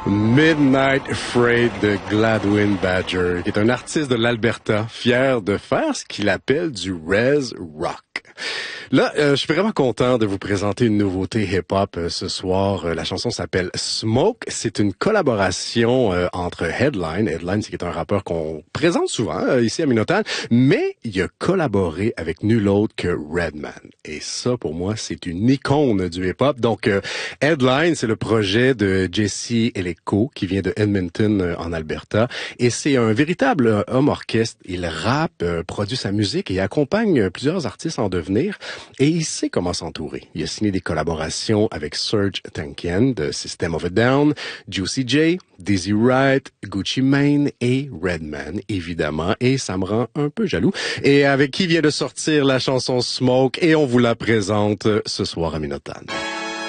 Midnight Freight de Gladwin Badger, qui est un artiste de l'Alberta, fier de faire ce qu'il appelle du res rock. Là, je suis vraiment content de vous présenter une nouveauté hip-hop ce soir. La chanson s'appelle Smoke. C'est une collaboration entre Headline. Headline, c'est un rappeur qu'on présente souvent ici à Minotan, mais il a collaboré avec nul autre que Redman. Et ça, pour moi, c'est une icône du hip-hop. Donc, Headline, c'est le projet de Jesse Eleko, qui vient de Edmonton, en Alberta. Et c'est un véritable homme orchestre. Il rappe, produit sa musique et accompagne plusieurs artistes en devenir. Et il sait comment s'entourer. Il a signé des collaborations avec Serge Tankian de System of a Down, Juicy J, Dizzy Wright, Gucci Mane et Redman, évidemment. Et ça me rend un peu jaloux. Et avec qui vient de sortir la chanson Smoke, et on vous la présente ce soir à Minotan.